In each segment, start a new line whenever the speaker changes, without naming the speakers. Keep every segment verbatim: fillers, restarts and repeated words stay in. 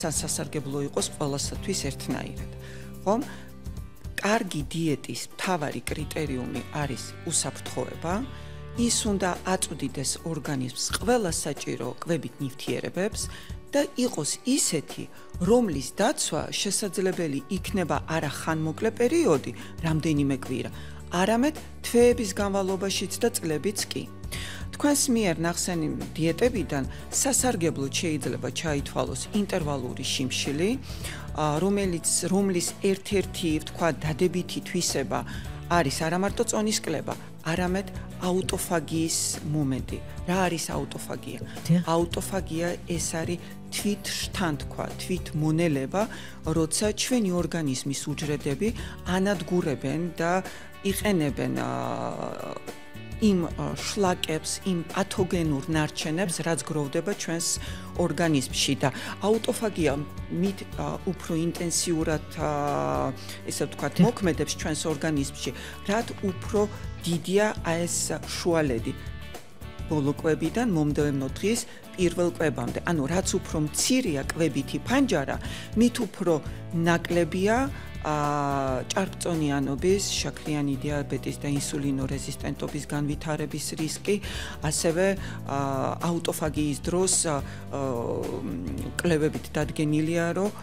სასარგებლო იყოს ყველასათვის ერთნაირად. ხომ? კარგი დიეტის მთავარი კრიტერიუმი არის უსაფრთხოება. ის უნდა აწვდიდეს ორგანიზმს ყველა საჭირო კვებით ნივთიერებებს და იყოს ისეთი, რომლის დაცვა შესაძლებელი იქნება არა ხანმოკლე პერიოდი, რამდენიმე კვირა, არამედ თვეების განმავლობაშიც და წლებიც კი. თქვენს მიერ ნახსენი დიეტებიდან სასარგებლოდ შეიძლება ჩაითვალოს ინტერვალური შიმშილი, რომელიც რომლის ერთ-ერთი, ვთქვათ, დადებითი თვისება არის არა მარტო წონის კლება, არამედ აუტოფაგიის მომენტი. რა არის აუტოფაგია? აუტოფაგია ეს არის თვით შთანთქვა, თვით მონელება, როცა ჩვენი ორგანიზმის უჯრედები ანადგურებენ და იყენებენ იმ შლაკებს, იმ პათოგენურ ნარჩენებს, რაც გროვდება ჩვენს ორგანიზმში და აუტოფაგია მით უფრო ინტენსიურად ესე ვთქვათ მოქმედებს ჩვენს ორგანიზმში, რაც უფრო დიდია ეს შუალედი ბოლო კვებიდან მომდევნო დღის პირველ კვებამდე. ანუ რაც უფრო მცირეა კვებითი ფანჯარა, მით უფრო ნაკლებია ჭარბწონიანობის, შაქრიანი დიაბეტის და ინსულინორეზისტენტობის განვითარების რისკი, ასევე აუტოფაგიის დროს კლებებით დადგენილია, რომ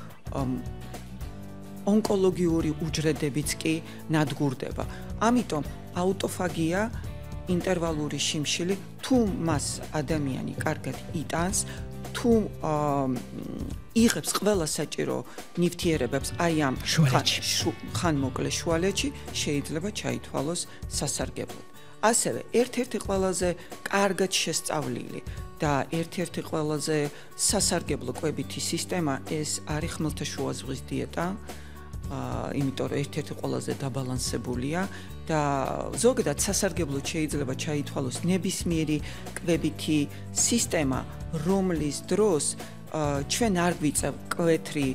ონკოლოგიური უჯრედებიც კი ნადგურდება. ამიტომ აუტოფაგია ინტერვალური შიმშილი თუ მას ადამიანი კარგად იტანს, თუ იღებს ყველა საჭირო ნივთიერებებს აი ამ ხანმოკლე შუალედში, შეიძლება ჩაითვალოს სასარგებლოდ. ასევე ერთ-ერთი ყველაზე კარგად შესწავლილი და ერთ-ერთი ყველაზე სასარგებლო კვებითი სისტემა ეს არის ხმელთაშუა ზღვის დიეტა, იმიტომ რომ ერთ-ერთი ყველაზე დაბალანსებულია და ზოგადად სასარგებლოდ შეიძლება ჩაითვალოს ნებისმიერი კვებითი სისტემა, რომლის დროს ჩვენ არ გვიწევ კვეთრი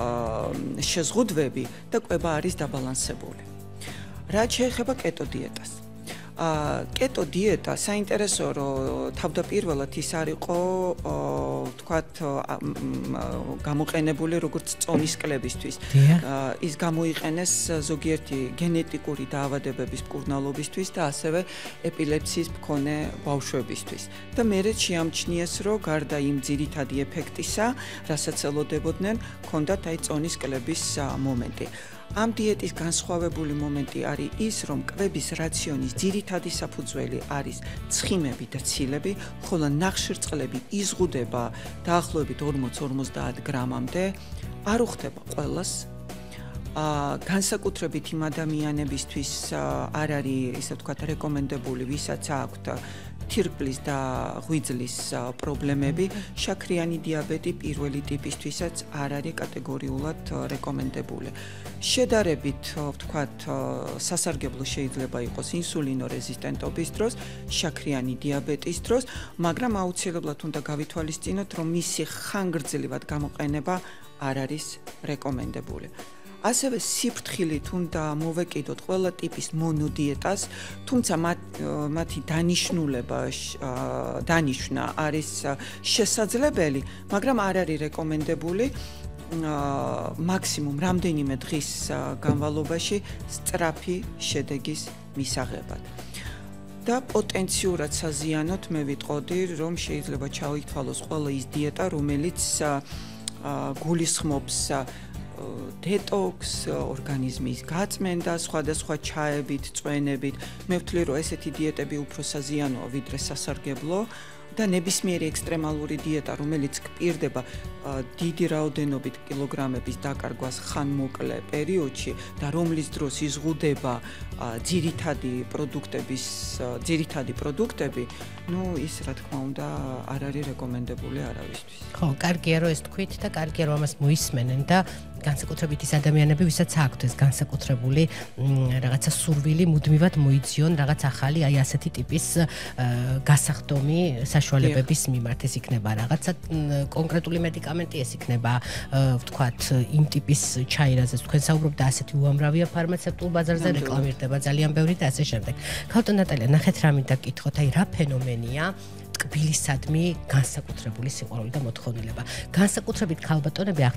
შეზღუდვები და კვება არის დაბალანსებული. რაც შეეხება კეტო დიეტას. კეტო დიეტა საინტერესო რომ თავდაპირველად ის არ იყო ვთქვათ გამოყენებული როგორც წონის კლებისთვის. ის გამოიყენეს ზოგიერთი გენეტიკური დაავადებების მკურნალობისთვის და ასევე ეპილეფსიის მქონე ბავშვებისთვის. და მერე შეამჩნიეს, რომ გარდა იმ ძირითადი ეფექტისა, რასაც ელოდებოდნენ, ჰქონდათ აი წონის კლების მომენტი. ამ დიეტის განსხვავებული მომენტი არის ის, რომ კვების რაციონის ძირითადი საფუძველი არის ცხიმები და ცილები, ხოლო ნახშირწყლები იზღუდება დაახლოებით ორმოც ორმოცდაათ გრამამდე, არ უხდება ყველას. განსაკუთრებით იმ ადამიანებისთვის არ არის, ისე ვთქვათ, რეკომენდებული, ვისაც აქვთ თირკმლის და ღვიძლის პრობლემები, შაქრიანი დიაბეტი პირველი ტიპისთვისაც არ არის კატეგორიულად რეკომენდებული. შედარებით, ვთქვათ, სასარგებლო შეიძლება იყოს ინსულინორეზისტენტობის დროს, შაქრიანი დიაბეტის დროს, მაგრამ აუცილებლად უნდა გავითვალისწინოთ, რომ მისი ხანგრძლივად გამოყენება არ არის რეკომენდებული. ასევე სიფრთხილით უნდა მოვეკიდოთ ყველა ტიპის მონოდიეტას, თუმცა მათი დანიშნულება დანიშვნა არის შესაძლებელი, მაგრამ არ არის რეკომენდებული მაქსიმუმ რამდენიმე დღის განმავლობაში სწრაფი შედეგის მისაღებად. და პოტენციურად საზიანოთ მე ვიტყოდი, რომ შეიძლება ჩაითვალოს ყველა ის დიეტა, რომელიც გულისხმობს დეტოქს, ორგანიზმის გაწმენდა, სხვადასხვა ჩაებით, წვენებით. მე ვთვლი, რომ ესეთი დიეტები უფრო საზიანოა, ვიდრე სასარგებლო და ნებისმიერი ექსტრემალური დიეტა, რომელიც გპირდება დიდი რაოდენობით კილოგრამების დაკარგვას ხანმოკლე პერიოდში და რომლის დროს იზღუდება ძირითადი პროდუქტების, ძირითადი პროდუქტები, ну, ის რა თქმა უნდა არ არის რეკომენდებული არავისთვის.
ხო, კარგია რომ ეს თქვით და კარგია რომ ამას მოისმენენ და განსაკუთრებით ის ადამიანები, ვისაც აქვთ ეს განსაკუთრებული რაღაცა სურვილი, მუდმივად მოიძიონ რაღაც ახალი, აი ასეთი ტიპის გასახდომი საშუალებების მიმართ. ეს იქნება რაღაცა კონკრეტული მედიკამენტი, ეს იქნება ვთქვათ იმ ტიპის ჩაირაზე თქვენ საუბრობთ და ასეთი უამრავია ფარმაცევტულ ბაზარზე რეკლამირდება ძალიან ბევრი და ასე შემდეგ. ქალბატონ ნატალია, ნახეთ რა მინდა გკითხოთ, აი რა ფენომენია ტკბილისადმი განსაკუთრებული სიყვარული და მოთხოვნილება. განსაკუთრებით ქალბატონები